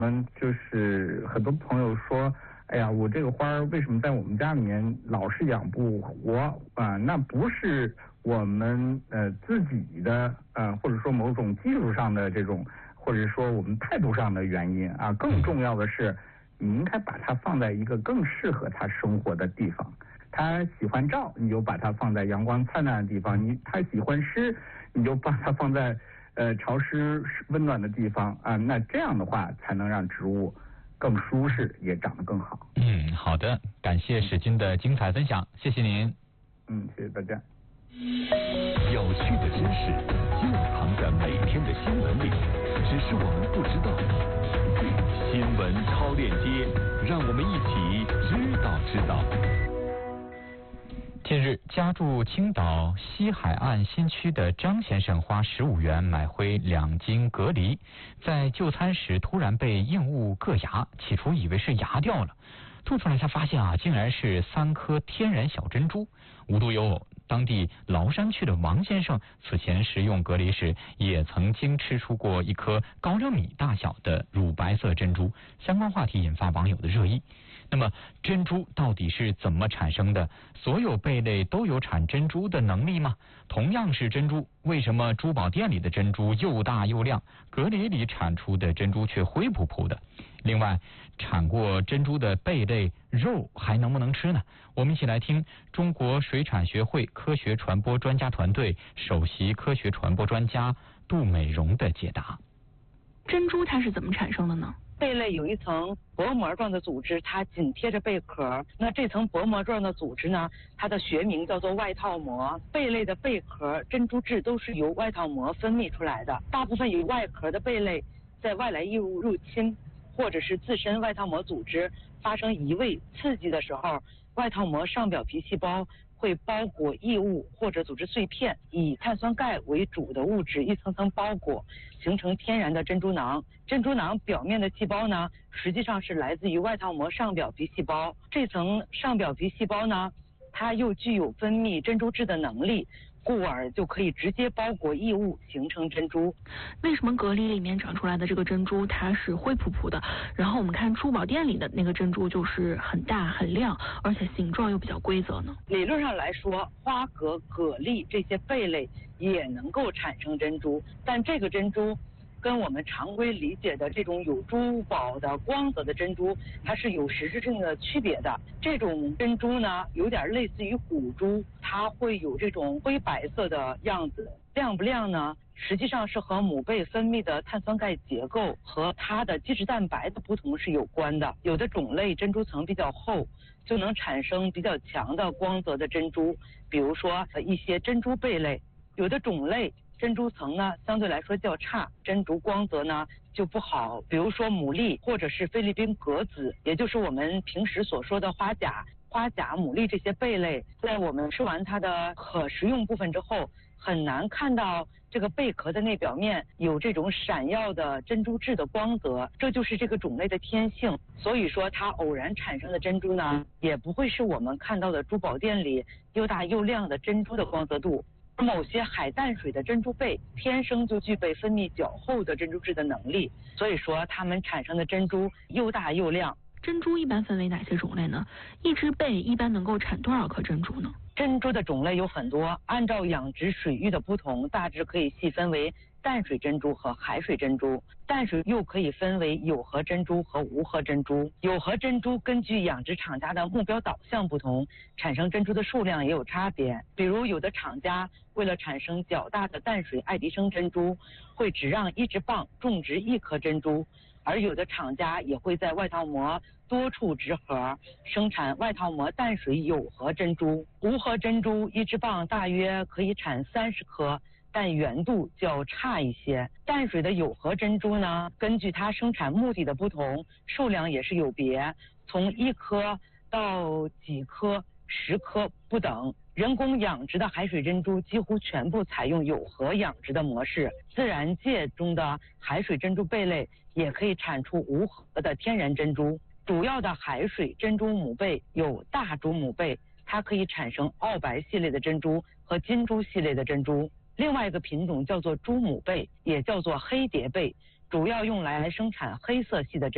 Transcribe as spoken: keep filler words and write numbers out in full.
嗯，就是很多朋友说，哎呀，我这个花为什么在我们家里面老是养不活啊？那不是我们呃自己的呃，或者说某种技术上的这种，或者说我们态度上的原因啊。更重要的是，你应该把它放在一个更适合它生活的地方。他喜欢照，你就把它放在阳光灿烂的地方；你他喜欢湿，你就把它放在呃潮湿温暖的地方啊。那这样的话，才能让植物更舒适，也长得更好。 嗯，好的，感谢史军的精彩分享，谢谢您。 嗯，谢谢大家。 有趣的知识就藏在每天的新闻里，只是我们不知道。新闻超链接，让我们一起知道知道。 近日，家住青岛西海岸新区的张先生花十五元买回两斤蛤蜊，在就餐时突然被硬物硌牙，起初以为是牙掉了，吐出来才发现啊，竟然是三颗天然小珍珠。无独有偶，当地崂山区的王先生此前食用蛤蜊时，也曾经吃出过一颗高粱米大小的乳白色珍珠。相关话题引发网友的热议。那么珍珠到底是怎么产生的？所有贝类都有产珍珠的能力吗？同样是珍珠，为什么珠宝店里的珍珠又大又亮，蛤蜊里产出的珍珠却灰扑扑的？另外，产过珍珠的贝类肉还能不能吃呢？我们一起来听中国水产学会科学传播专家团队首席科学传播专家杜美荣的解答。 珍珠它是怎么产生的呢？ 贝类有一层薄膜状的组织，它紧贴着贝壳。那这层薄膜状的组织呢，它的学名叫做外套膜。贝类的贝壳、珍珠质都是由外套膜分泌出来的。大部分有外壳的贝类，在外来异物入侵，或者是自身外套膜组织发生移位刺激的时候，外套膜上表皮细胞会包裹异物或者组织碎片，以碳酸钙为主的物质一层层包裹，形成天然的珍珠囊。珍珠囊表面的细胞呢，实际上是来自于外套膜上表皮细胞。这层上表皮细胞呢，它又具有分泌珍珠质的能力，故而就可以直接包裹异物，形成珍珠。 为什么蛤蜊里面长出来的这个珍珠它是灰扑扑的，然后我们看珠宝店里的那个珍珠就是很大很亮，而且形状又比较规则呢？ 理论上来说，花蛤、蛤蜊这些贝类也能够产生珍珠，但这个珍珠跟我们常规理解的这种有珠宝的光泽的珍珠，它是有实质性的区别的。这种珍珠呢，有点类似于古珠，它会有这种灰白色的样子。亮不亮呢？实际上是和母贝分泌的碳酸钙结构和它的基质蛋白的不同是有关的。有的种类珍珠层比较厚，就能产生比较强的光泽的珍珠，比如说一些珍珠贝类。有的种类珍珠层呢相对来说较差，珍珠光泽呢就不好，比如说牡蛎或者是菲律宾蛤子，也就是我们平时所说的花甲。花甲、牡蛎这些贝类，在我们吃完它的可食用部分之后，很难看到这个贝壳的内表面有这种闪耀的珍珠质的光泽，这就是这个种类的天性。所以说它偶然产生的珍珠呢，也不会是我们看到的珠宝店里又大又亮的珍珠的光泽度。某些海淡水的珍珠贝天生就具备分泌较厚的珍珠质的能力，所以说它们产生的珍珠又大又亮。 珍珠一般分为哪些种类呢？一只贝一般能够产多少颗珍珠呢？ 珍珠的种类有很多，按照养殖水域的不同，大致可以细分为淡水珍珠和海水珍珠。淡水又可以分为有核珍珠和无核珍珠。有核珍珠根据养殖厂家的目标导向不同，产生珍珠的数量也有差别。比如有的厂家为了产生较大的淡水爱迪生珍珠，会只让一只蚌种植一颗珍珠。而有的厂家也会在外套膜多处植核，生产外套膜淡水有核珍珠。无核珍珠一只蚌大约可以产三十颗，但圆度较差一些。淡水的有核珍珠呢，根据它生产目的的不同，数量也是有别，从一颗到几颗、十颗不等。人工养殖的海水珍珠几乎全部采用有核养殖的模式，自然界中的海水珍珠贝类也可以产出无核的天然珍珠。主要的海水珍珠母贝有大珠母贝，它可以产生澳白系列的珍珠和金珠系列的珍珠。另外一个品种叫做珠母贝，也叫做黑蝶贝，主要用来生产黑色系的珍珠。